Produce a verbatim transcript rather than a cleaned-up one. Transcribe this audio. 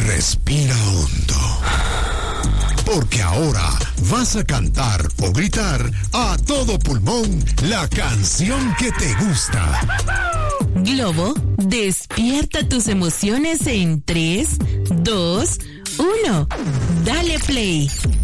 Respira hondo. Porque ahora vas a cantar o gritar a todo pulmón la canción que te gusta. Globo, despierta tus emociones en tres, dos, uno. Dale play.